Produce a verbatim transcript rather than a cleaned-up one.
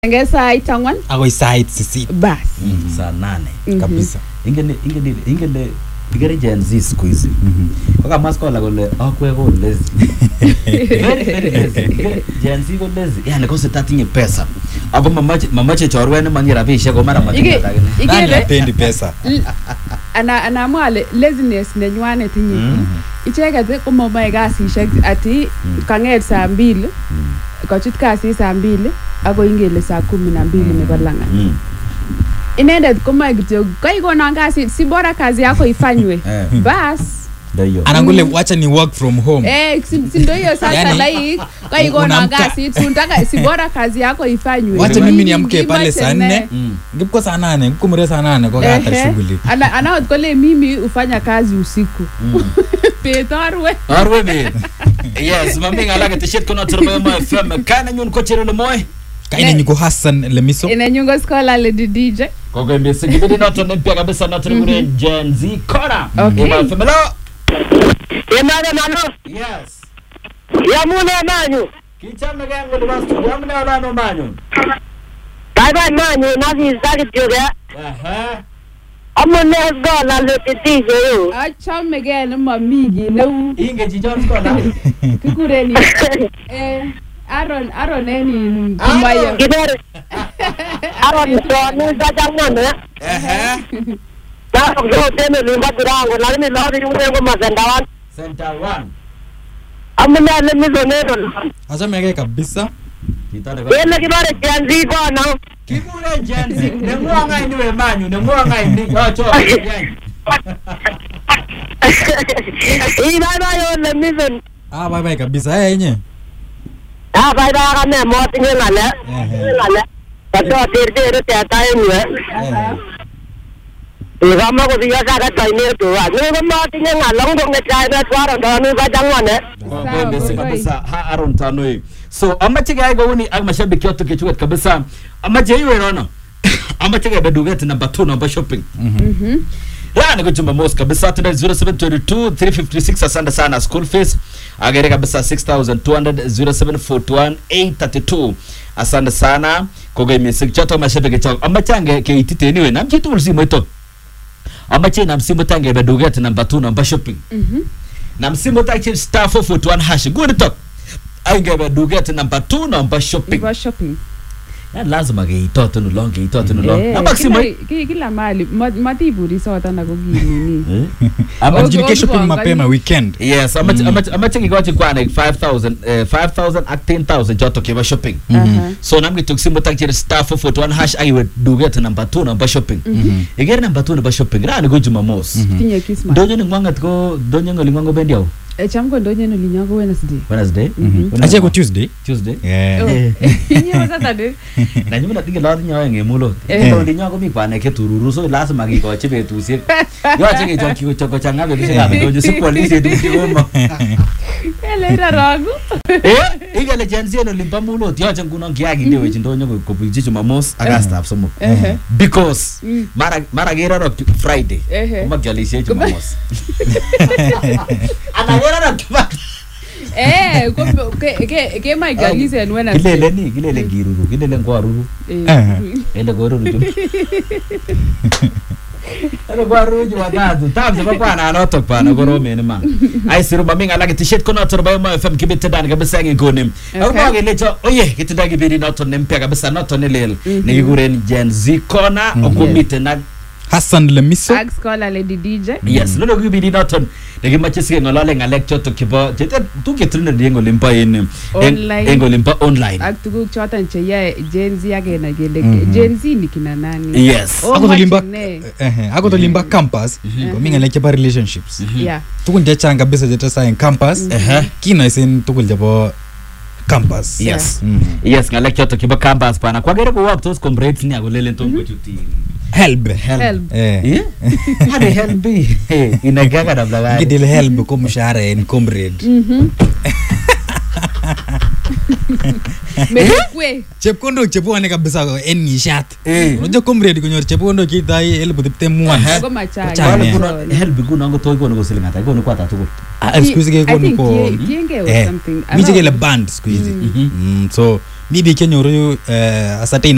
Kongenge sait angwan agoi sait sisit bas saa nane kabisa. ingene ingene ingene bigere Gen Z siku hizi kwa maskola kole akwe ko lazy very very lazy Gen Z ko lazy yani ko sitatinye pesa ako mamache mamache chorwe ne manyi rabishe ko mara matinye Ige- Nani igere apendi pesa? l- ana ana mwale laziness nenywane tinye icheket ko momoe kasishek ati kanget saa mbili kochut kasi saa mbili ako ingele saa kumi na mbili nebo langat Mm. inendet komoe kityo kaikonon kasi si bora kazi yako ifanywe Eh. bas Ndio. Anangule wacha ni work from home. eh si si ndio hiyo sasa Yani, like kaikonon unamka- kasi tunataka si bora kazi yako ifanywe Wacha mimi niamke pale Imache saa ne. nne. Mm. Ngipko saa nane, ngkumure saa nane kwa hata Ehe. shughuli. ana ana kole mimi ufanya kazi usiku petorwe Arwe be. Yes, mami ngala ke tishet kono turbe mo F M kana nyun ko chirele moy. Kaina nyuko Hassan Lemiso. inanyungo skola le D J Ko ko mbese gibidi noto ne pia kabisa noto ngure Gen Z kona. Okay. Mo F M lo. Yemana nano Yes. yamune nanyu Kichame gango le wastu yamne ala no manyo. bye bye nanyu nazi zaki joge Aha. amune gola le tije yo achame ke ne mami gi neu Inge jijon kola. kikureni eh Aaron Aaron eni kumayo gider aron to ni zaja ngone Aha. na ko teme ni mbadirango na ni lori yune ngo mazandawan Center one. amune le mizone don Asa mege kabisa. Kitade ko. yele kibare janzi kono Kikure Gen Z. Ne mwanga ni we manyo, ne mwanga ni. Yo cho. ina na yo le mizon Ah bye bye kabisa. Eh yenye. ah bye bye ka ne mo tinge ngale Ehe. ngale ta tir tir te ta ni Eh. Igama ko dia sa ka tai ne to a ni ko ma tinge ngalong dong ne tai na twara ndo ni ba jangwane Kwa mbese kabisa ha Aaron Tanoi. So amache ga ga woni ak mashabiki yote ke chukat kabisa. Amache yiwe rono. Amache ga bedugeti number two number shopping. mhm Rani ko chumba mos kabisa tena zero seven two two three five six asante sana school fees. Agere kabisa six thousand two hundred zero seven four one eight three two. Asante sana koga imesik chato mashabiki chao. Amache ange ke itite anyway na mchitu ulsimo ito. Amache na msimu tange bedugeti number two number shopping. mhm Na msimu tachi star four four one hash. Good talk. Ainge bedugeti number two number shopping. iwa shopping Ya lazima ge itoto no long ge itoto no long. Eh, Na maximo. kila- ki- kila mali matiburi sota na kugini Eh? Ama Ama jilike shopping Ogo- mapema weekend. yes, ama ama ama chingi kwa chikwa na five thousand eh five thousand at ten thousand joto kiba shopping. aha So namgi tuksimu tachi star four four one hash aiwe dugeti number two number shopping. Igere number two number shopping. Rani go Jumamos. tinye kisma Donyo ni mwanga tko donyo ngoli mwango bendiao. echam ko ndonye no linyako Wednesday Wednesday. Aje ko Tuesday. Tuesday. Yeah. Eh. Saturday Na nyuma na dinge lati nyawe ngemulo. Eh. Ndo ndi nyako mi kwa na ke tururu so lazima gi ko chibe tusie. Yo achenge jonki ko choko changa be bisha be dojo si polisi du ngoma. ele ira ragu Eh, igale janzi no limpa mulo ti acha nguno ngiagi ndewe chindonyo ko kubichi Jumamos August absomo. ehe Because Mm. mara mara gera ro Friday. Ehe. Kuma jalisi Jumamos. Ana gera ro kuma. eh ko ke ke ke my galise and when Kilele ni kilele giruru kilele ngwaruru. Ele goruru jum. Ele gwaruru jwa tatu. Tabse ba kwa na anoto pa na goro meni ma. Ai siru ba minga lagi t-shirt kono to ba mo F M kibete dan ga besa ngi gonim. Au ba ge lecho oye kitidagi biri na to nempe ga besa na to ne lel. Ne giguren Gen Z kona okomite na Hassan Lemiso. Ag scholar lady D J yes no no gibiri na to ne gimache sige ngolale nga lecture to kibo tete tu ketrine diengo limpa in Online. engo limpa online. ak tuguk choton che yae Gen Z yake na kele Gen Z ni kina nani Yes. Oh, Ako to limba machine. eh ako to limba campus. Ko minga leke ba relationships. yeah Tukun je changa bisa je tasa in campus. Eh. Kina isin tukul jabo campus. Yes. Mm. Yes, nga lecture to kibo campus pana. Kwa gere ko work tos comrades ni agolele ntongo chuti. Help. help Eh. Yeah. Hadi help be. Hey, inagaga na blagari. Ngidil help ko mshahara en comrade. Mekwe Chepkondo chepuane kabisa en nishat. Eh. Unajua comrade kunyor chepkondo kitai elfu tiptem mwan. go macha Chane. Wale kuna help kuna ngo toy kono gosilinga ta kono kwata tuko. Ah, excuse ke kono ko. kienge or Eh. something Mije ke le band squeeze. Mm, so maybe kenyoru eh asate